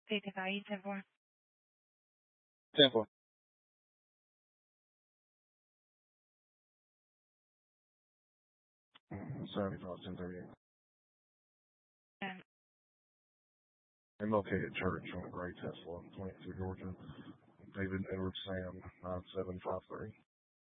State of value, 10-4. 10-4. Saturday, 10:38. And MLK at Church on Gray Tesla, 22 Georgia. David Edward Sam, 9753.